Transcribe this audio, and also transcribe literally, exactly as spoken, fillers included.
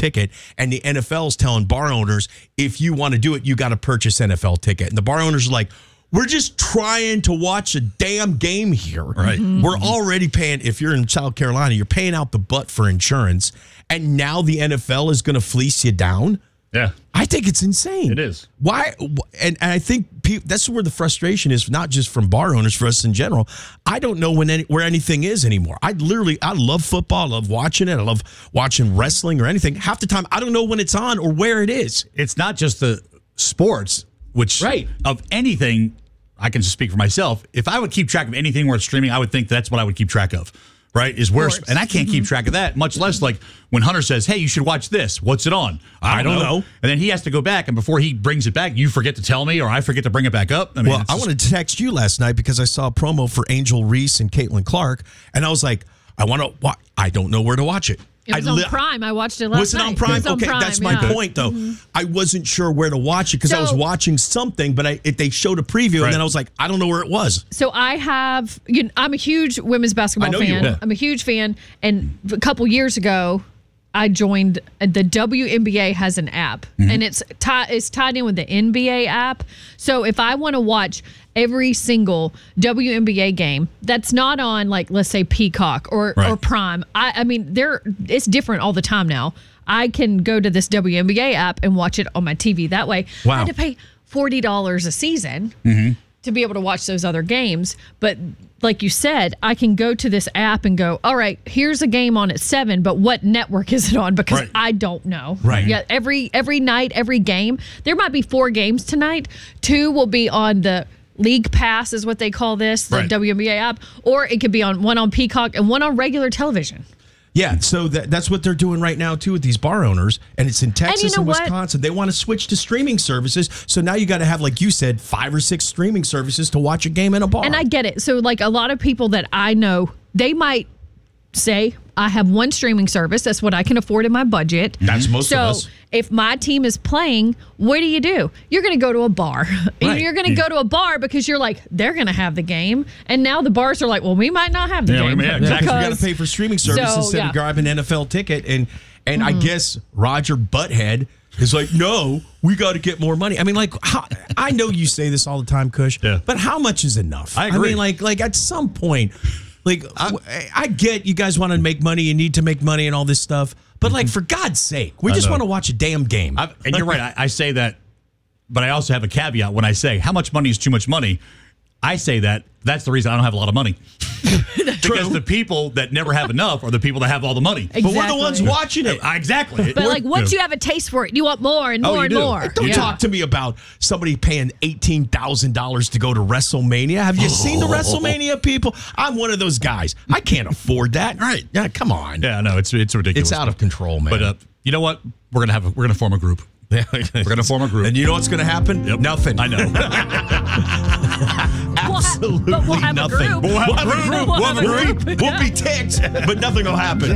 ticket, and the N F L is telling bar owners, if you want to do it, you got to purchase N F L ticket. And the bar owners are like, we're just trying to watch a damn game here. Right. Mm-hmm. We're already paying, if you're in South Carolina, you're paying out the butt for insurance, and now the N F L is going to fleece you down? Yeah. I think it's insane. It is. Why? And, and I think pe- that's where the frustration is, not just from bar owners, for us in general. I don't know when any, where anything is anymore. I literally, I love football. I love watching it. I love watching wrestling or anything. Half the time, I don't know when it's on or where it is. It's not just the sports, which Right. of anything, I can just speak for myself. If I would keep track of anything worth streaming, I would think that's what I would keep track of. Right, is where, and I can't keep track of that, much less like when Hunter says, hey, you should watch this. What's it on? I don't, I don't know. know. And then he has to go back, and before he brings it back, you forget to tell me, or I forget to bring it back up. I mean, well, I wanted to text you last night because I saw a promo for Angel Reese and Caitlin Clark, and I was like, I want to watch. I don't know where to watch it. It was I on li- Prime. I watched it last was it night. on Prime? It was on okay, Prime, that's my yeah. point, though. Mm-hmm. I wasn't sure where to watch it because so, I was watching something, but I, it, they showed a preview, right. and then I was like, I don't know where it was. So I have, you know, I'm a huge women's basketball I know fan. you are. I'm a huge fan. And a couple years ago, I joined the W N B A has an app, Mm-hmm. and it's ti- it's tied in with the N B A app. So if I want to watch every single W N B A game that's not on, like, let's say Peacock or, Right. or Prime, I, I mean, they're it's different all the time now. I can go to this W N B A app and watch it on my T V that way. Wow. I had to pay forty dollars a season to be able to watch those other games. But like you said, I can go to this app and go, all right, here's a game on at seven, but what network is it on? Because Right. I don't know. Right. Yeah. Every every night, every game, there might be four games tonight. Two will be on the League Pass, is what they call this, the Right. W N B A app, or it could be on one on Peacock and one on regular television. Yeah, so that, that's what they're doing right now, too, with these bar owners. And it's in Texas and, you know what? Wisconsin. They want to switch to streaming services. So now you got to have, like you said, five or six streaming services to watch a game in a bar. And I get it. So, like, a lot of people that I know, they might say, I have one streaming service. That's what I can afford in my budget. That's most so of us. if my team is playing, what do you do? You're going to go to a bar. Right. You're going to go to a bar because you're like, they're going to have the game. And now the bars are like, well, we might not have the Yeah, game. yeah, Because exactly. you got to pay for streaming services So, instead yeah. of grabbing an N F L ticket. And and I guess Roger Butthead is like, no, we got to get more money. I mean, like, how, I know you say this all the time, Kush, Yeah. but how much is enough? I agree. mean, like, like at some point, like, I, I get you guys want to make money, you need to make money and all this stuff. But, like, for God's sake, we I just know. want to watch a damn game. I've, and you're right. I, I say that, but I also have a caveat when I say how much money is too much money. I say that that's the reason I don't have a lot of money. Because the people that never have enough are the people that have all the money. Exactly. But we're the ones watching it. Uh, Exactly. But, We're- like, once yeah. you have a taste for it, you want more and Oh, more you and do. more. Don't Yeah. talk to me about somebody paying eighteen thousand dollars to go to WrestleMania. Have you seen the WrestleMania people? I'm one of those guys. I can't afford that. Right. Yeah, come on. Yeah, no, it's it's ridiculous. It's out of control, man. But uh, you know what? We're gonna have a, we're gonna form a group. we're We're gonna form a group. And you know what's going to happen? Yep. Nothing. I know. Absolutely But we'll have a nothing. group. We'll have a group. We'll have a We'll be- group. We'll be ticked, but nothing will happen.